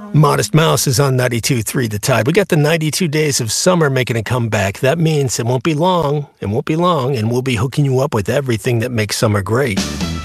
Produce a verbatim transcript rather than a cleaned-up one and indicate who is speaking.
Speaker 1: Modest Mouse is on ninety-two point three The Tide. We got the ninety-two days of summer making a comeback. That means it won't be long, it won't be long, and we'll be hooking you up with everything that makes summer great.